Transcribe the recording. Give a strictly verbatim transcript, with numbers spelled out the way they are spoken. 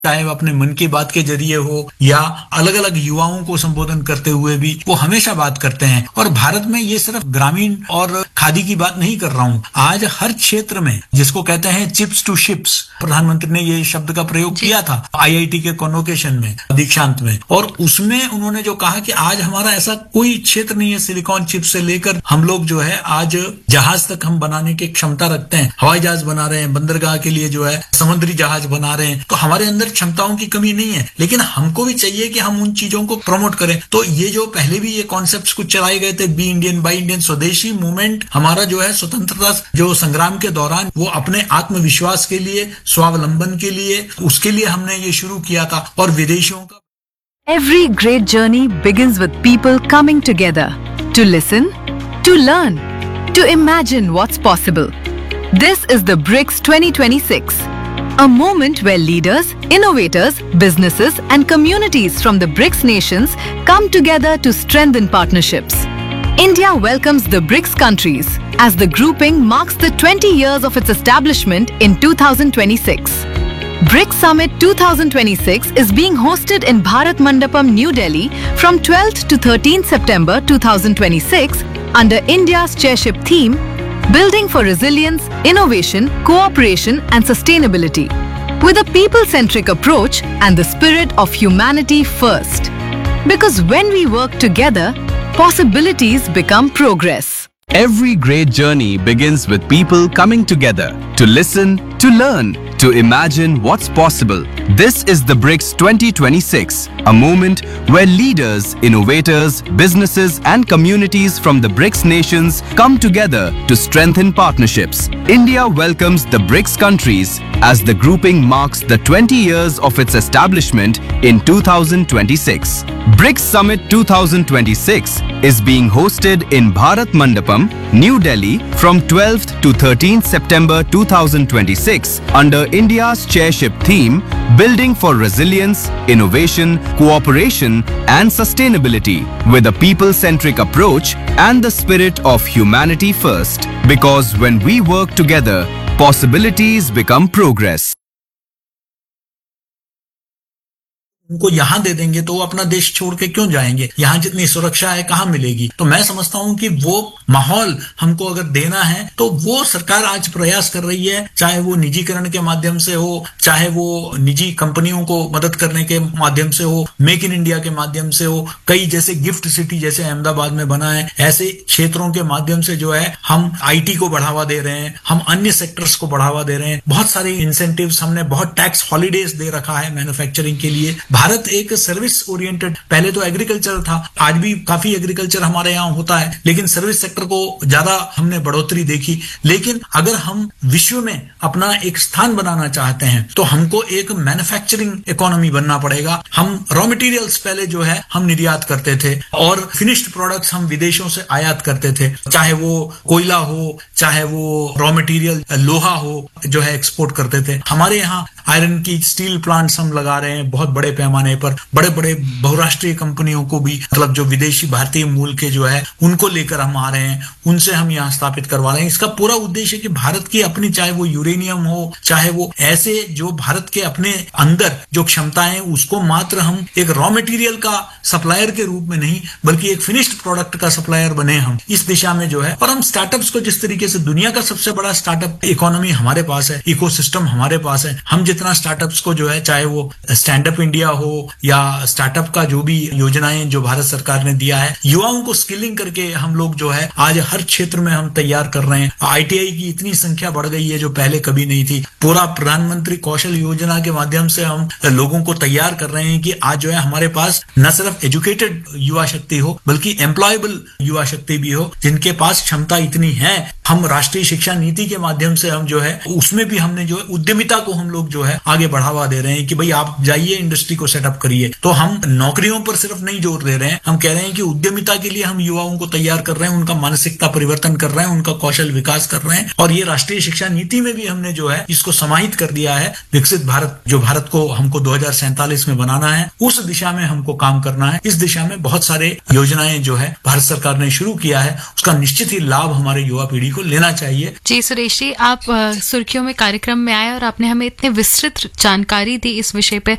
चाहे वो अपने मन की बात के जरिए हो या अलग अलग युवाओं को संबोधन करते हुए भी वो हमेशा बात करते हैं। और भारत में ये सिर्फ ग्रामीण और खादी की बात नहीं कर रहा हूँ, आज हर क्षेत्र में जिसको कहते हैं चिप्स टू शिप्स, प्रधानमंत्री ने ये शब्द का प्रयोग किया था आईआईटी के कॉन्वोकेशन में, दीक्षांत में, और उसमें उन्होंने जो कहा कि आज हमारा ऐसा कोई क्षेत्र नहीं है सिलिकॉन चिप से लेकर हम लोग जो है आज जहाज तक हम बनाने की क्षमता रखते हैं, हवाई जहाज बना रहे हैं, बंदरगाह के लिए जो है समुद्री जहाज बना रहे हैं। तो हमारे अंदर क्षमताओं की कमी नहीं है, लेकिन हमको भी चाहिए कि हम उन चीजों को प्रमोट करें। तो ये जो पहले भी ये कॉन्सेप्ट्स कुछ चलाए गए थे, बी इंडियन बाई इंडियन, स्वदेशी मूवमेंट हमारा जो है स्वतंत्रता जो संग्राम के दौरान वो अपने आत्मविश्वास के लिए, स्वावलंबन के लिए, उसके लिए हमने ये शुरू किया था। और विदेशियों का Every great journey begins with people coming together to listen, to learn, to imagine what's possible. This is the BRICS twenty twenty-six, a moment where leaders, innovators, businesses and communities from the BRICS nations come together to strengthen partnerships. India welcomes the BRICS countries as the grouping marks the twenty years of its establishment in two thousand twenty-six. BRICS Summit twenty twenty-six is being hosted in Bharat Mandapam, New Delhi from twelfth to thirteenth September two thousand twenty-six under India's chairship theme, Building for Resilience, Innovation, Cooperation and Sustainability, with a people-centric approach and the spirit of humanity first. Because when we work together, possibilities become progress. Every great journey begins with people coming together to listen, to learn, to imagine what's possible. This is the BRICS twenty twenty-six, a moment where leaders, innovators, businesses and communities from the BRICS nations come together to strengthen partnerships. India welcomes the BRICS countries as the grouping marks the twenty years of its establishment in two thousand twenty-six. BRICS Summit twenty twenty-six is being hosted in Bharat Mandapam, New Delhi from twelfth to thirteenth September two thousand twenty-six under India's chairship theme, Building for Resilience, Innovation, Cooperation and Sustainability, with a people-centric approach and the spirit of humanity first. Because when we work together, possibilities become progress. उनको यहाँ दे देंगे तो वो अपना देश छोड़ के क्यों जाएंगे? यहाँ जितनी सुरक्षा है कहाँ मिलेगी? तो मैं समझता हूँ कि वो माहौल हमको अगर देना है तो वो सरकार आज प्रयास कर रही है, चाहे वो निजीकरण के माध्यम से हो, चाहे वो निजी कंपनियों को मदद करने के माध्यम से हो, मेक इन इंडिया के माध्यम से हो, कई जैसे गिफ्ट सिटी जैसे अहमदाबाद में बना है, ऐसे क्षेत्रों के माध्यम से जो है हम आईटी को बढ़ावा दे रहे हैं, हम अन्य सेक्टर्स को बढ़ावा दे रहे हैं, बहुत सारे इंसेंटिव्स हमने, बहुत टैक्स हॉलीडेज दे रखा है मैन्युफैक्चरिंग के लिए। भारत एक सर्विस ओरिएंटेड, पहले तो एग्रीकल्चर था, आज भी काफी एग्रीकल्चर हमारे यहाँ होता है, लेकिन सर्विस सेक्टर को ज्यादा हमने बढ़ोतरी देखी। लेकिन अगर हम विश्व में अपना एक स्थान बनाना चाहते हैं तो हमको एक मैन्युफैक्चरिंग इकोनॉमी बनना पड़ेगा। हम रॉ मटेरियल्स पहले जो है हम निर्यात करते थे और फिनिश्ड प्रोडक्ट्स हम विदेशों से आयात करते थे, चाहे वो कोयला हो, चाहे वो रॉ मटेरियल लोहा हो, जो है एक्सपोर्ट करते थे। हमारे यहाँ आयरन की स्टील प्लांट्स हम लगा रहे हैं बहुत बड़े पैमाने पर, बड़े बड़े बहुराष्ट्रीय कंपनियों को भी, मतलब जो विदेशी भारतीय मूल के जो है उनको लेकर हम आ रहे हैं, उनसे हम यहाँ स्थापित करवा रहे हैं। इसका पूरा उद्देश्य है कि भारत की अपनी, चाहे वो यूरेनियम हो, चाहे वो ऐसे जो भारत के अपने अंदर जो क्षमताएं, उसको मात्र हम एक रॉ मटेरियल का सप्लायर के रूप में नहीं बल्कि एक फिनिश्ड प्रोडक्ट का सप्लायर बने हम, इस दिशा में जो है। और हम स्टार्टअप्स को जिस तरीके से, दुनिया का सबसे बड़ा स्टार्टअप इकोनॉमी हमारे पास है, इकोसिस्टम हमारे पास है, हम जितना स्टार्टअप्स को जो है, चाहे वो स्टैंड अप इंडिया हो या स्टार्टअप का जो भी योजनाएं जो भारत सरकार ने दिया है, युवाओं को स्किलिंग करके हम लोग जो है आज हर क्षेत्र में हम तैयार कर रहे हैं। आईटीआई की इतनी संख्या बढ़ गई है जो पहले कभी नहीं थी। पूरा प्रधानमंत्री कौशल योजना के माध्यम से हम लोगों को तैयार कर रहे हैं कि आज जो है हमारे पास न सिर्फ एजुकेटेड युवा शक्ति हो बल्कि एम्प्लॉयबल युवा शक्ति भी हो, जिनके पास क्षमता इतनी है। हम राष्ट्रीय शिक्षा नीति के माध्यम से हम जो है उसमें भी हमने जो है उद्यमिता को हम लोग जो है आगे बढ़ावा दे रहे हैं कि भाई आप जाइए इंडस्ट्री को सेटअप करिए। तो हम नौकरियों पर सिर्फ नहीं जोर दे रहे हैं, हम कह रहे हैं कि उद्यमिता के लिए हम युवाओं को तैयार कर रहे हैं, उनका मानसिकता परिवर्तन कर रहे हैं, उनका कौशल विकास कर रहे हैं। और ये राष्ट्रीय शिक्षा नीति में भी हमने जो है इसको समाहित कर दिया है। विकसित भारत, जो भारत को हमको दो हजार सैंतालीस में बनाना है, उस दिशा में हमको काम करना है। इस दिशा में बहुत सारे योजनाएं जो है भारत सरकार ने शुरू किया है, उसका निश्चित ही लाभ हमारे युवा पीढ़ी को बिल्कुल लेना चाहिए। जी सुरेश जी, आप अ, सुर्खियों में कार्यक्रम में आए और आपने हमें इतने विस्तृत जानकारी दी इस विषय पे।